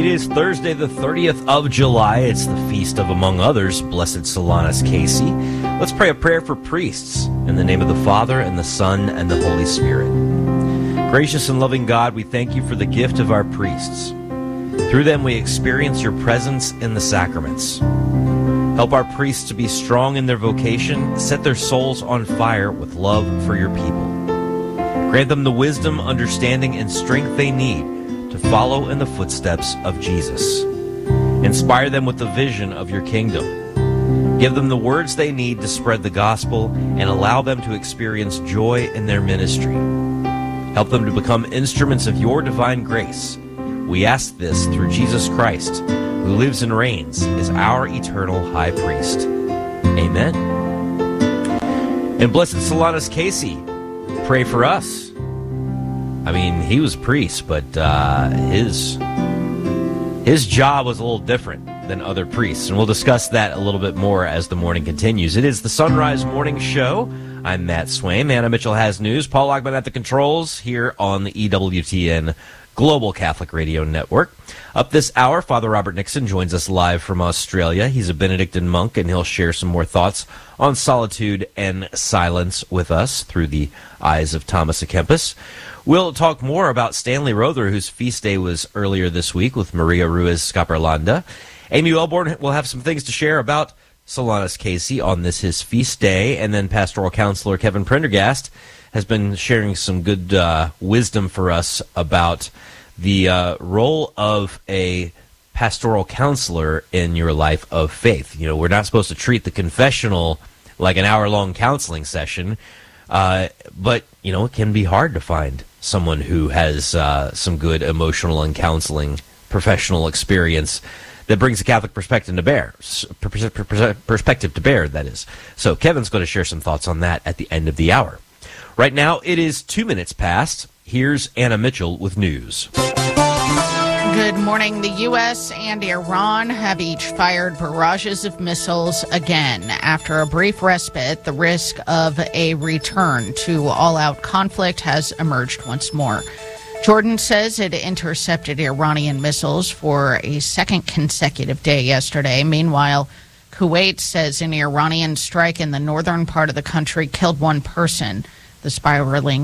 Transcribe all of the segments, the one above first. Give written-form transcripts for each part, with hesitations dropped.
is Thursday, the 30th of July. It's the feast of, among others, Blessed Solanus Casey. Let's pray a prayer for priests in the name of the Father, and the Son, and the Holy Spirit. Gracious and loving God, we thank you for the gift of our priests. Through them we experience your presence in the sacraments. Help our priests to be strong in their vocation, set their souls on fire with love for your people. Grant them the wisdom, understanding, and strength they need to follow in the footsteps of Jesus. Inspire them with the vision of your kingdom. Give them the words they need to spread the gospel and allow them to experience joy in their ministry. Help them to become instruments of your divine grace. We ask this through Jesus Christ, who lives and reigns as our eternal high priest. Amen. And Blessed Solanus Casey, pray for us. I mean, he was priest, but his job was a little different than other priests, and we'll discuss that a little bit more as the morning continues. It is the Sunrise Morning Show. I'm Matt Swaim. Anna Mitchell has news. Paul Ogman at the controls here on the EWTN Global Catholic Radio Network. Up this hour, Father Robert Nixon joins us live from Australia. He's a Benedictine monk, and he'll share some more thoughts on solitude and silence with us through the eyes of Thomas à Kempis. We'll talk more about Stanley Rother, whose feast day was earlier this week, with Maria Ruiz Scaparlanda. Amy Wellborn will have some things to share about Solanus Casey on this his feast day, and then Pastoral Counselor Kevin Prendergast has been sharing some good wisdom for us about the role of a pastoral counselor in your life of faith. You know, we're not supposed to treat the confessional like an hour-long counseling session, but, you know, it can be hard to find someone who has some good emotional and counseling professional experience that brings a Catholic perspective to bear. That is. So Kevin's going to share some thoughts on that at the end of the hour. Right now, it is 2 minutes past. Here's Anna Mitchell with news. Good morning. The U.S. and Iran have each fired barrages of missiles again. After a brief respite, the risk of a return to all-out conflict has emerged once more. Jordan says it intercepted Iranian missiles for a second consecutive day yesterday. Meanwhile, Kuwait says an Iranian strike in the northern part of the country killed one person. The spiraling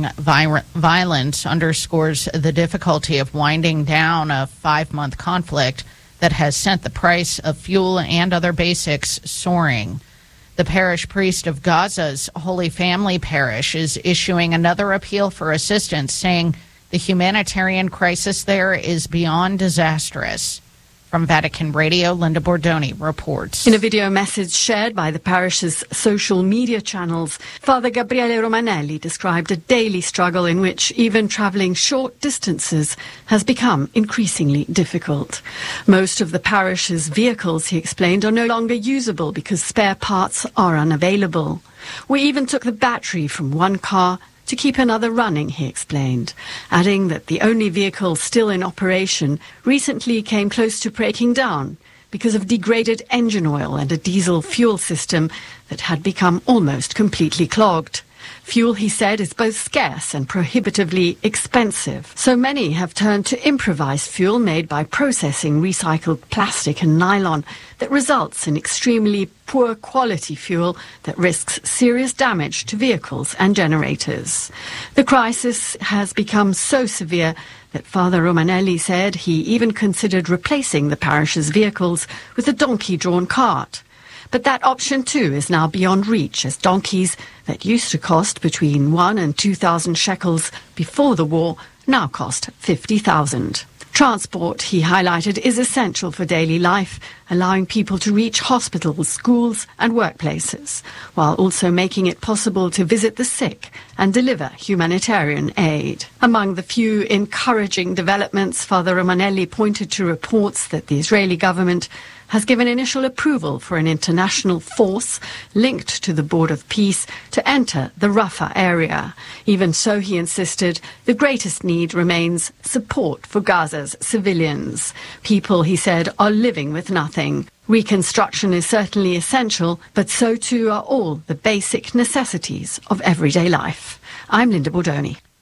violence underscores the difficulty of winding down a 5-month conflict that has sent the price of fuel and other basics soaring. The parish priest of Gaza's Holy Family Parish is issuing another appeal for assistance, saying the humanitarian crisis there is beyond disastrous. From Vatican Radio, Linda Bordoni reports. In a video message shared by the parish's social media channels, Father Gabriele Romanelli described a daily struggle in which even travelling short distances has become increasingly difficult. Most of the parish's vehicles, he explained, are no longer usable because spare parts are unavailable. We even took the battery from one car to keep another running, he explained, adding that the only vehicle still in operation recently came close to breaking down because of degraded engine oil and a diesel fuel system that had become almost completely clogged. Fuel, he said, is both scarce and prohibitively expensive. So many have turned to improvised fuel made by processing recycled plastic and nylon that results in extremely poor quality fuel that risks serious damage to vehicles and generators. The crisis has become so severe that Father Romanelli said he even considered replacing the parish's vehicles with a donkey-drawn cart. But that option, too, is now beyond reach, as donkeys that used to cost between 1,000 and 2,000 shekels before the war now cost 50,000. Transport, he highlighted, is essential for daily life, allowing people to reach hospitals, schools and workplaces, while also making it possible to visit the sick and deliver humanitarian aid. Among the few encouraging developments, Father Romanelli pointed to reports that the Israeli government has given initial approval for an international force linked to the Board of Peace to enter the Rafah area. Even so, he insisted, the greatest need remains support for Gaza's civilians. People, he said, are living with nothing. Reconstruction is certainly essential, but so too are all the basic necessities of everyday life. I'm Linda Bordoni.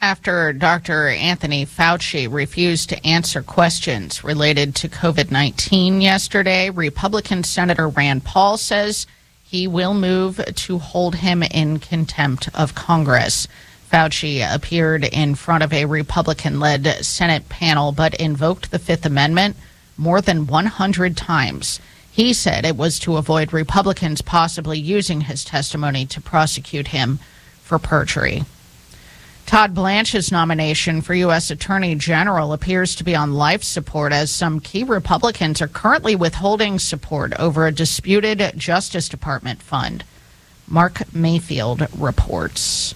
After Dr. Anthony Fauci refused to answer questions related to COVID-19 yesterday, Republican Senator Rand Paul says he will move to hold him in contempt of Congress. Fauci appeared in front of a Republican-led Senate panel but invoked the Fifth Amendment more than 100 times. He said it was to avoid Republicans possibly using his testimony to prosecute him for perjury. Todd Blanche's nomination for U.S. Attorney General appears to be on life support as some key Republicans are currently withholding support over a disputed Justice Department fund. Mark Mayfield reports.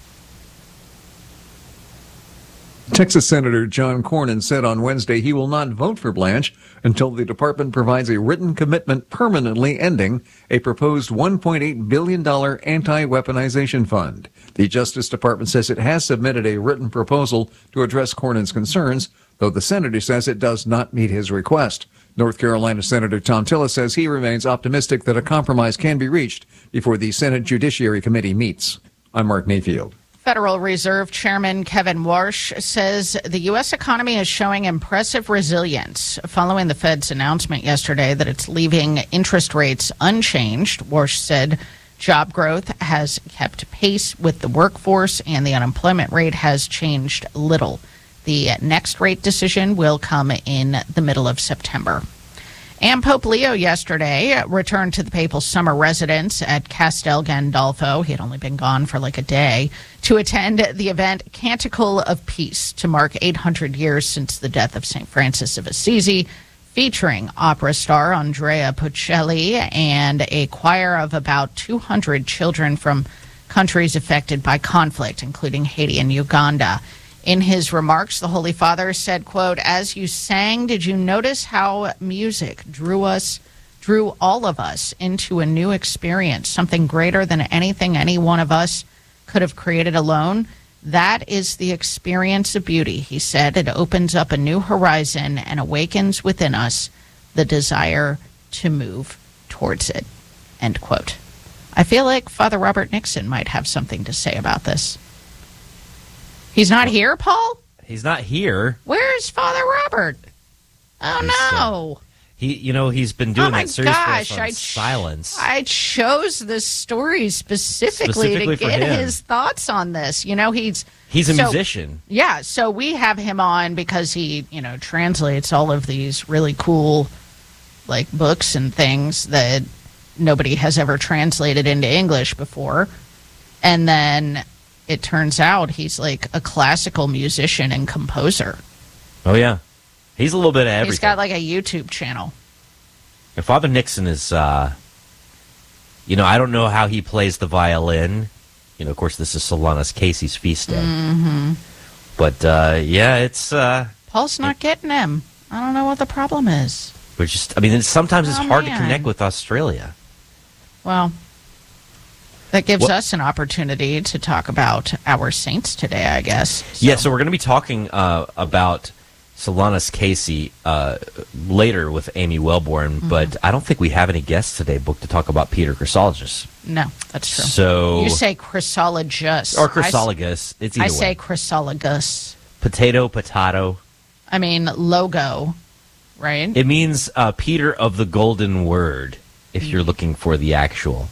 Texas Senator John Cornyn said on Wednesday he will not vote for Blanche until the department provides a written commitment permanently ending a proposed $1.8 billion anti-weaponization fund. The Justice Department says it has submitted a written proposal to address Cornyn's concerns, though the senator says it does not meet his request. North Carolina Senator Tom Tillis says he remains optimistic that a compromise can be reached before the Senate Judiciary Committee meets. I'm Mark Mayfield. Federal Reserve Chairman Kevin Warsh says the U.S. economy is showing impressive resilience following the Fed's announcement yesterday that it's leaving interest rates unchanged. Warsh said job growth has kept pace with the workforce and the unemployment rate has changed little. The next rate decision will come in the middle of September. And Pope Leo yesterday returned to the papal summer residence at Castel Gandolfo. He had only been gone for like a day to attend the event Canticle of Peace to mark 800 years since the death of St. Francis of Assisi, featuring opera star Andrea Bocelli and a choir of about 200 children from countries affected by conflict, including Haiti and Uganda. In his remarks, the Holy Father said, quote, "As you sang, did you notice how music drew all of us into a new experience, something greater than anything any one of us could have created alone? That is the experience of beauty," he said. "It opens up a new horizon and awakens within us the desire to move towards it," end quote. I feel like Father Robert Nixon might have something to say about this. He's not here, Paul? He's not here. Where's Father Robert? Oh, no. He's been doing that series for us on silence. I chose this story specifically to get his thoughts on this. He's a musician. Yeah, so we have him on because he, translates all of these really cool, books and things that nobody has ever translated into English before. And then it turns out he's a classical musician and composer. Oh, yeah. He's a little bit of everything. He's got a YouTube channel. And Father Nixon is, I don't know how he plays the violin. Of course, this is Solanus Casey's feast day. Mm-hmm. But, it's... Paul's not getting him. I don't know what the problem is. Sometimes it's hard to connect with Australia. Well, that gives us an opportunity to talk about our saints today, I guess. So we're going to be talking about Solanus Casey later with Amy Wellborn, but I don't think we have any guests today booked to talk about Peter Chrysologus. No, that's true. So you say Chrysologus. Or Chrysologus. It's either way. I say Chrysologus. Potato. I mean, logo, right? It means Peter of the Golden Word, if you're looking for the actual...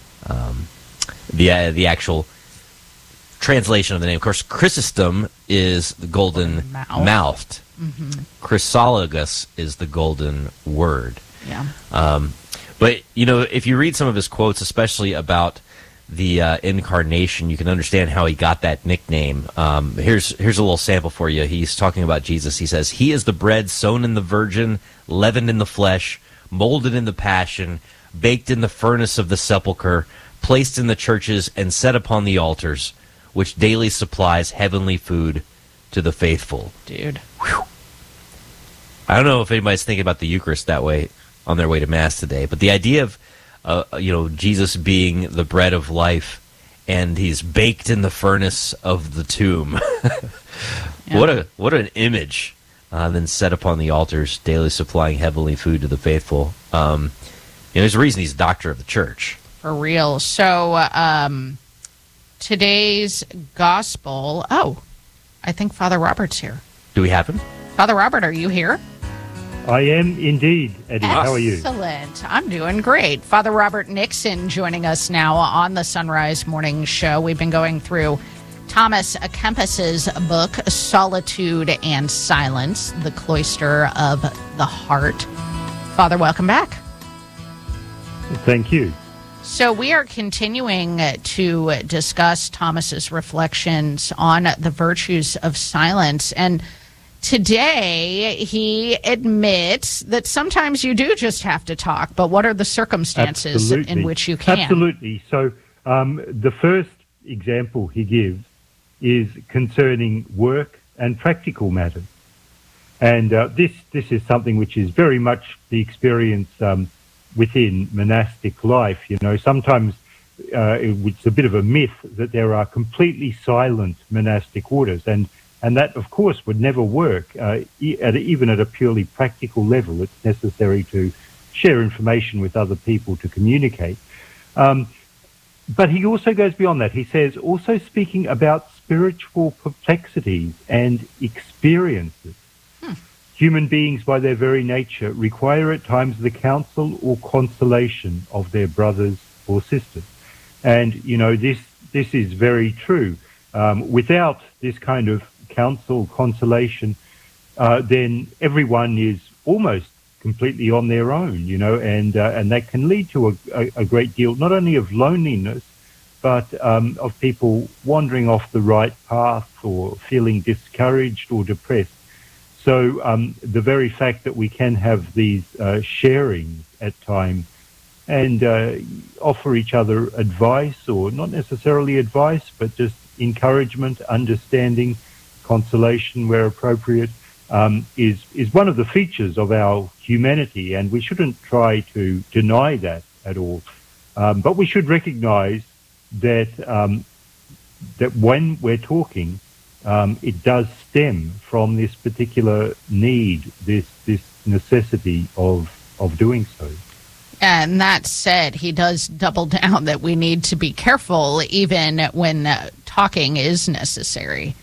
the actual translation of the name. Of course, Chrysostom is the golden mouthed. Mm-hmm. Chrysologus is the golden word. Yeah. But, if you read some of his quotes, especially about the incarnation, you can understand how he got that nickname. Here's a little sample for you. He's talking about Jesus. He says, "He is the bread sown in the virgin, leavened in the flesh, molded in the passion, baked in the furnace of the sepulchre, placed in the churches and set upon the altars, which daily supplies heavenly food to the faithful." Dude. Whew. I don't know if anybody's thinking about the Eucharist that way on their way to Mass today, but the idea of, Jesus being the bread of life and he's baked in the furnace of the tomb. Yeah. What an image. Then set upon the altars, daily supplying heavenly food to the faithful. There's a reason he's doctor of the church. For real. So today's gospel. Oh, I think Father Robert's here. Do we have him? Father Robert, are you here? I am indeed, Eddie. Excellent. How are you? Excellent. I'm doing great. Father Robert Nixon joining us now on the Sunrise Morning Show. We've been going through Thomas à Kempis's book, Solitude and Silence, The Cloister of the Heart. Father, welcome back. Thank you. So we are continuing to discuss Thomas's reflections on the virtues of silence. And today he admits that sometimes you do just have to talk, but what are the circumstances in which you can? Absolutely. So the first example he gives is concerning work and practical matters. And this is something which is very much the experience within monastic life. You know, sometimes it's a bit of a myth that there are completely silent monastic orders, and that, of course, would never work, even at a purely practical level. It's necessary to share information with other people to communicate. But he also goes beyond that. He says, also speaking about spiritual perplexities and experiences. Human beings, by their very nature, require at times the counsel or consolation of their brothers or sisters. And, you know, this is very true. Without this kind of counsel, consolation, then everyone is almost completely on their own, you know, and that can lead to a great deal, not only of loneliness, but of people wandering off the right path or feeling discouraged or depressed. So the very fact that we can have these sharings at times and offer each other advice, or not necessarily advice, but just encouragement, understanding, consolation where appropriate, is one of the features of our humanity, and we shouldn't try to deny that at all. But we should recognize that that when we're talking, it does stem from this particular need, this necessity of doing so. And that said, he does double down that we need to be careful even when talking is necessary.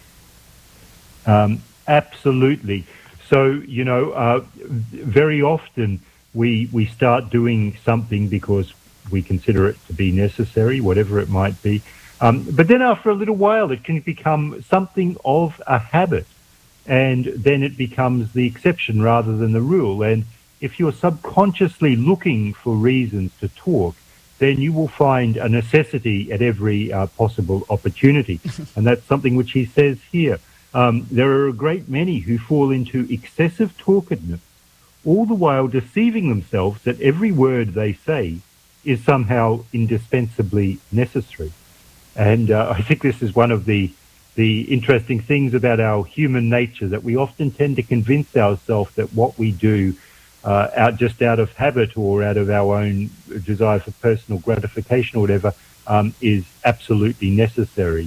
Absolutely. So, you know, very often we start doing something because we consider it to be necessary, whatever it might be. But then after a little while, it can become something of a habit, and then it becomes the exception rather than the rule. And if you're subconsciously looking for reasons to talk, then you will find a necessity at every possible opportunity. And that's something which he says here. There are a great many who fall into excessive talkativeness, all the while deceiving themselves that every word they say is somehow indispensably necessary. And I think this is one of the interesting things about our human nature, that we often tend to convince ourselves that what we do out of habit or out of our own desire for personal gratification or whatever is absolutely necessary.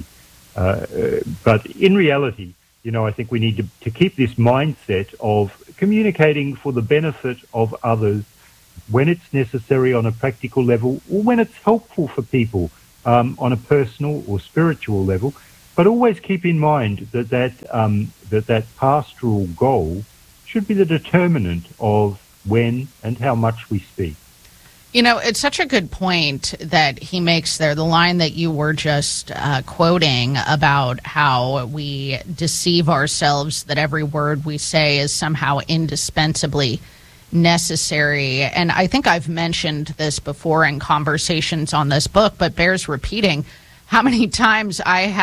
But in reality, you know, I think we need to keep this mindset of communicating for the benefit of others when it's necessary on a practical level, or when it's helpful for people on a personal or spiritual level. But always keep in mind that pastoral goal should be the determinant of when and how much we speak. You know, it's such a good point that he makes there. The line that you were just quoting about how we deceive ourselves that every word we say is somehow indispensably necessary. And I think I've mentioned this before in conversations on this book, but bears repeating how many times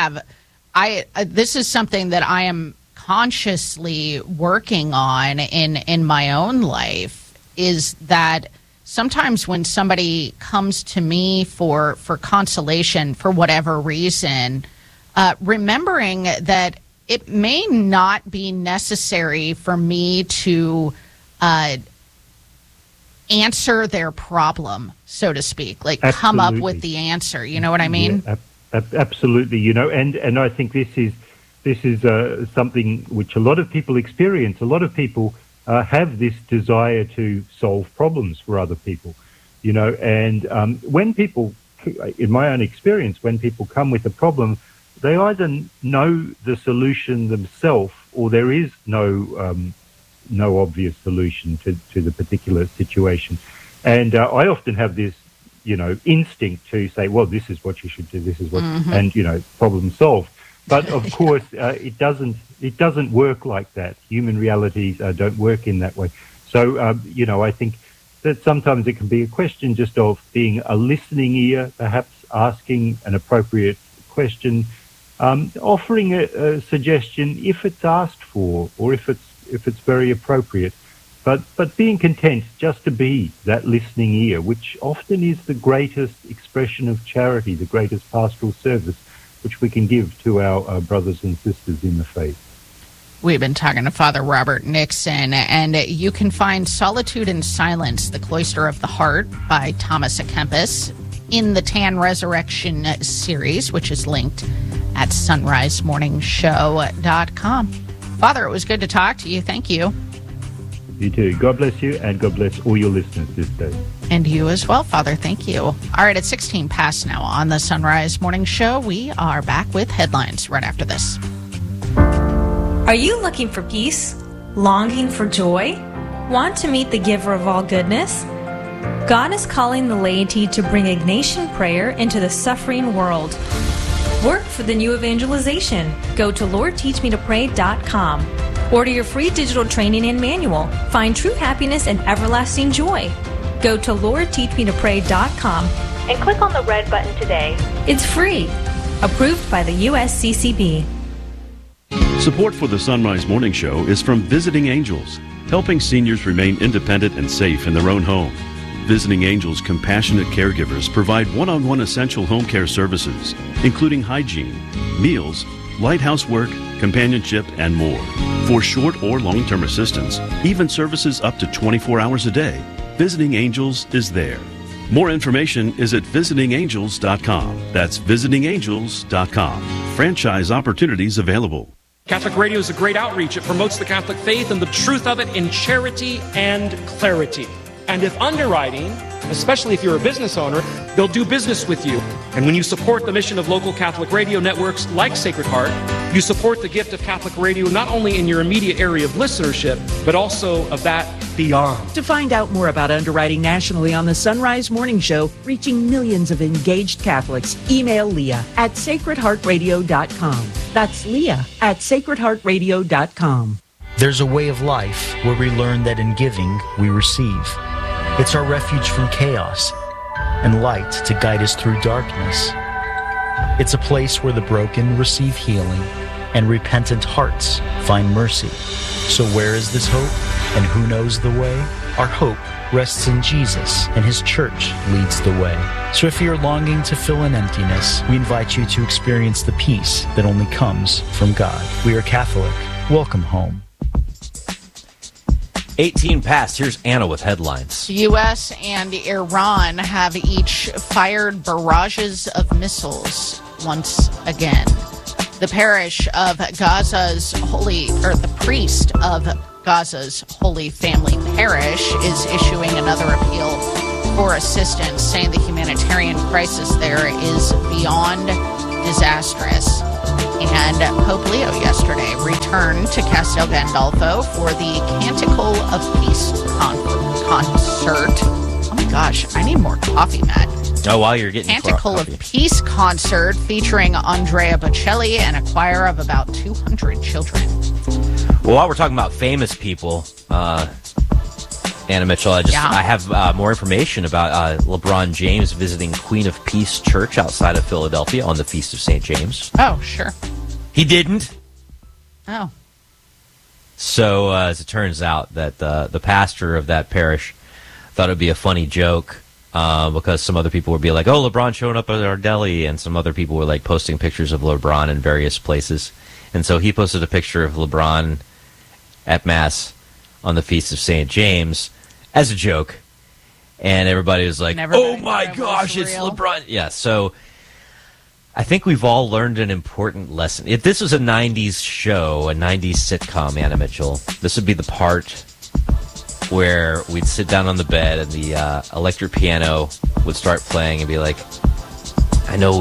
this is something that I am consciously working on in my own life, is that sometimes when somebody comes to me for consolation for whatever reason, remembering that it may not be necessary for me to answer their problem, so to speak, like Absolutely. Come up with the answer. You know what I mean? Yeah, absolutely. You know, and I think this is something which a lot of people experience. A lot of people have this desire to solve problems for other people, you know, and when people, in my own experience, when people come with a problem, they either know the solution themselves, or there is no obvious solution to the particular situation. And I often have this, instinct to say, well, this is what you should do, this is what, and, problem solved. But of course, it doesn't work like that. Human realities don't work in that way. So, I think that sometimes it can be a question just of being a listening ear, perhaps asking an appropriate question, offering a suggestion if it's asked for, or if it's very appropriate, but being content just to be that listening ear, which often is the greatest expression of charity, the greatest pastoral service which we can give to our brothers and sisters in the faith. We've been talking to Father Robert Nixon, and you can find Solitude and Silence, The Cloister of the Heart by Thomas à Kempis in the Tan Resurrection series, which is linked at sunrisemorningshow.com. Father, it was good to talk to you. Thank you. You too. God bless you, and God bless all your listeners this day. And you as well, Father. Thank you. All right, at 16 past now on the Sunrise Morning Show, we are back with headlines right after this. Are you looking for peace? Longing for joy? Want to meet the giver of all goodness? God is calling the laity to bring Ignatian prayer into the suffering world. Work for the new evangelization. Go to LordTeachMeToPray.com. Order your free digital training and manual. Find true happiness and everlasting joy. Go to LordTeachMeToPray.com and click on the red button today. It's free. Approved by the USCCB. Support for the Sunrise Morning Show is from Visiting Angels, helping seniors remain independent and safe in their own home. Visiting Angels compassionate caregivers provide one-on-one essential home care services, including hygiene, meals, light housework, companionship, and more. For short or long-term assistance, even services up to 24 hours a day, Visiting Angels is there. More information is at visitingangels.com. That's visitingangels.com. Franchise opportunities available. Catholic Radio is a great outreach. It promotes the Catholic faith and the truth of it in charity and clarity. And if underwriting, especially if you're a business owner, they'll do business with you. And when you support the mission of local Catholic radio networks like Sacred Heart, you support the gift of Catholic radio not only in your immediate area of listenership, but also of that beyond. To find out more about underwriting nationally on the Sunrise Morning Show, reaching millions of engaged Catholics, email Leah at sacredheartradio.com. That's Leah at sacredheartradio.com. There's a way of life where we learn that in giving, we receive. It's our refuge from chaos and light to guide us through darkness. It's a place where the broken receive healing and repentant hearts find mercy. So where is this hope, and who knows the way? Our hope rests in Jesus, and His church leads the way. So if you're longing to fill an emptiness, we invite you to experience the peace that only comes from God. We are Catholic. Welcome home. 18 past. Here's Anna with headlines. The U.S. and Iran have each fired barrages of missiles once again. The priest of Gaza's Holy Family Parish is issuing another appeal for assistance, saying the humanitarian crisis there is beyond disastrous. And Pope Leo yesterday returned to Castel Gandolfo for the Canticle of Peace concert. Oh my gosh, I need more coffee, Matt. Oh, while you're getting Canticle of Peace concert featuring Andrea Bocelli and a choir of about 200 children. Well, while we're talking about famous people, Anna Mitchell, I have more information about LeBron James visiting Queen of Peace Church outside of Philadelphia on the Feast of St. James. Oh, sure. He didn't. Oh. So, as it turns out, that the pastor of that parish thought it would be a funny joke because some other people would be like, oh, LeBron showing up at our deli, and some other people were like posting pictures of LeBron in various places. And so he posted a picture of LeBron at Mass on the Feast of St. James as a joke. And everybody was like, oh my gosh, it's LeBron. Yeah, so I think we've all learned an important lesson. If this was a 90s show, a 90s sitcom, Anna Mitchell, this would be the part where we'd sit down on the bed and the electric piano would start playing and be like, I know we've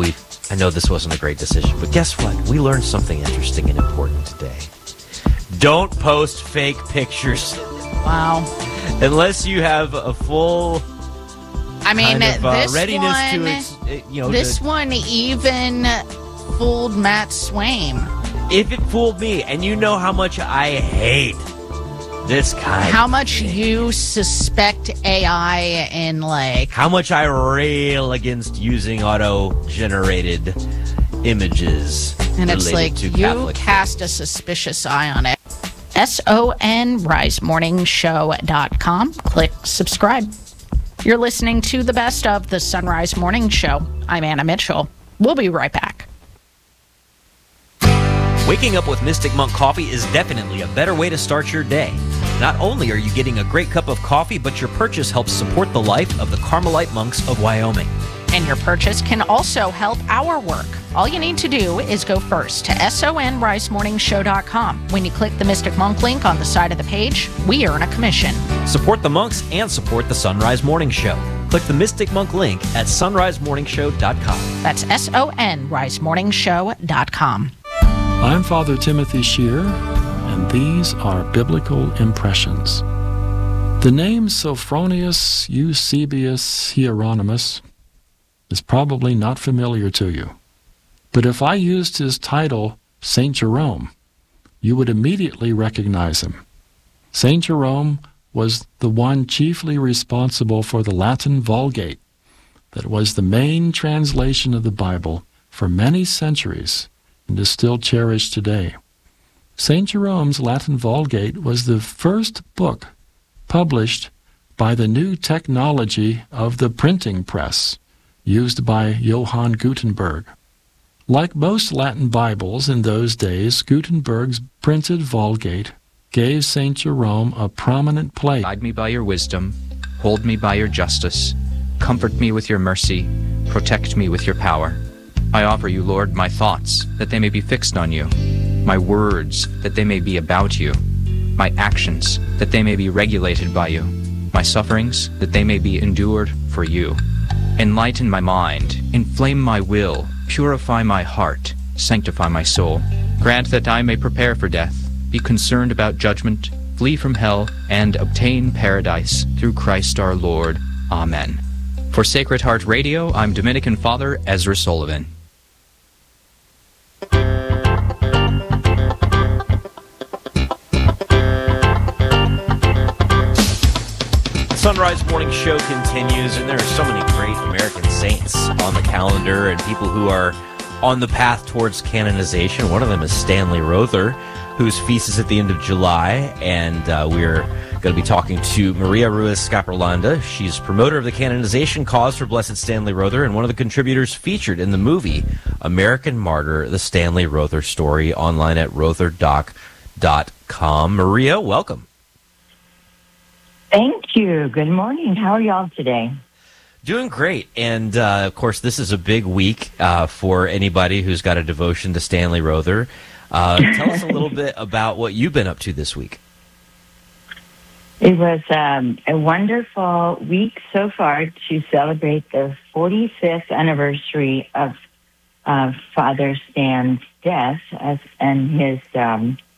I know this wasn't a great decision, but guess what? We learned something interesting and important today. Don't post fake pictures. Wow. Unless you have a full this readiness one, this one even fooled Matt Swaim. If it fooled me, and you know how much I hate this kind How much you suspect AI in, like... How much I rail against using auto-generated images. And it's like, you Catholic cast a suspicious eye on it. SONRiseMorningshow.com. Click subscribe. You're listening to the best of the Sunrise Morning Show. I'm Anna Mitchell. We'll be right back. Waking up with Mystic Monk coffee is definitely a better way to start your day. Not only are you getting a great cup of coffee, but your purchase helps support the life of the Carmelite monks of Wyoming. And your purchase can also help our work. All you need to do is go first to SONRiseMorningshow.com. When you click the Mystic Monk link on the side of the page, we earn a commission. Support the monks and support the Sunrise Morning Show. Click the Mystic Monk link at sunrisemorningshow.com. That's SONRiseMorningshow.com. I'm Father Timothy Shear, and these are Biblical Impressions. The name Sophronius Eusebius Hieronymus is probably not familiar to you. But if I used his title, Saint Jerome, you would immediately recognize him. Saint Jerome was the one chiefly responsible for the Latin Vulgate, that was the main translation of the Bible for many centuries and is still cherished today. Saint Jerome's Latin Vulgate was the first book published by the new technology of the printing press, used by Johann Gutenberg. Like most Latin Bibles in those days, Gutenberg's printed Vulgate gave St. Jerome a prominent place. Guide me by your wisdom, hold me by your justice, comfort me with your mercy, protect me with your power. I offer you, Lord, my thoughts, that they may be fixed on you, my words, that they may be about you, my actions, that they may be regulated by you, my sufferings, that they may be endured for you. Enlighten my mind, inflame my will, purify my heart, sanctify my soul. Grant that I may prepare for death, be concerned about judgment, flee from hell, and obtain paradise through Christ our Lord. Amen. For Sacred Heart Radio, I'm Dominican Father Ezra Sullivan. Sunrise Morning Show continues, and there are so many great American saints on the calendar and people who are on the path towards canonization. One of them is Stanley Rother, whose feast is at the end of July, and we're going to be talking to Maria Ruiz Scapirlanda. She's promoter of the canonization cause for Blessed Stanley Rother and one of the contributors featured in the movie American Martyr, The Stanley Rother Story, online at rotherdoc.com. Maria, welcome. Thank you. Good morning. How are y'all today? Doing great. And, of course, this is a big week for anybody who's got a devotion to Stanley Rother. Tell us a little bit about what you've been up to this week. It was a wonderful week so far to celebrate the 45th anniversary of Father Stan's death and his